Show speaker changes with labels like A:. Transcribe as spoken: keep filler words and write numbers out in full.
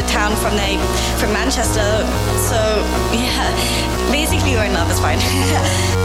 A: town from the from Manchester. So yeah, basically we're in love. It's fine.